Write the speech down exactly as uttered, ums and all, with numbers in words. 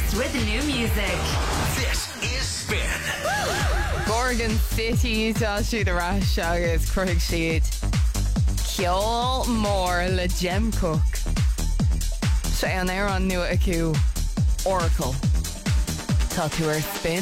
first with new music. This is Spin. Gorgon City tá siad a rás agus Craig siad ceol mór le Gem Cook. Sé an air an nua acu Oracle. Tá tú ar Spin.